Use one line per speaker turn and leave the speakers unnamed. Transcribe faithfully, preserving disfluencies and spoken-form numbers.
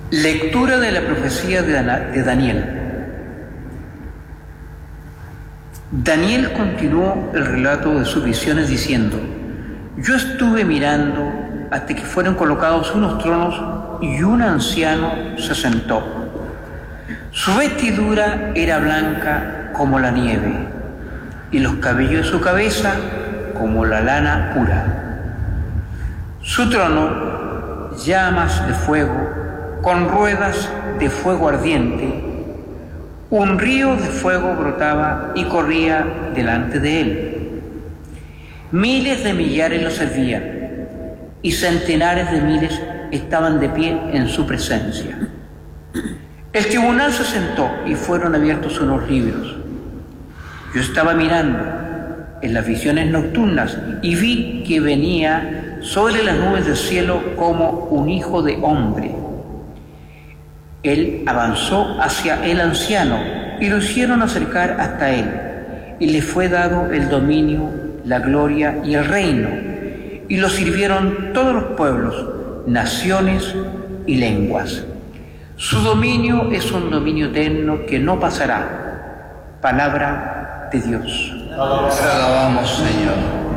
Lectura de la profecía de Daniel. Daniel continuó el relato de sus visiones diciendo: yo estuve mirando hasta que fueron colocados unos tronos y un anciano se sentó. Su vestidura era blanca como la nieve y los cabellos de su cabeza como la lana pura. Su trono, llamas de fuego, con ruedas de fuego ardiente. Un río de fuego brotaba y corría delante de él. Miles de millares lo servían y centenares de miles estaban de pie en su presencia. El tribunal se sentó y fueron abiertos unos libros. Yo estaba mirando en las visiones nocturnas y vi que venía sobre las nubes del cielo como un hijo de hombre. Él avanzó hacia el anciano y lo hicieron acercar hasta él, y le fue dado el dominio, la gloria y el reino, y lo sirvieron todos los pueblos, naciones y lenguas. Su dominio es un dominio eterno que no pasará. Palabra de Dios.
Te alabamos, Señor.